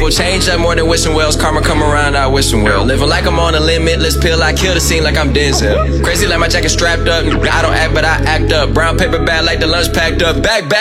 people change up more than wishing wells. Karma come around, I wishing well. Living like I'm on a limitless pill. I kill the scene like I'm Denzel. Crazy like my jacket strapped up. I don't act, but I act up. Brown paper bag like the lunch packed up. Back.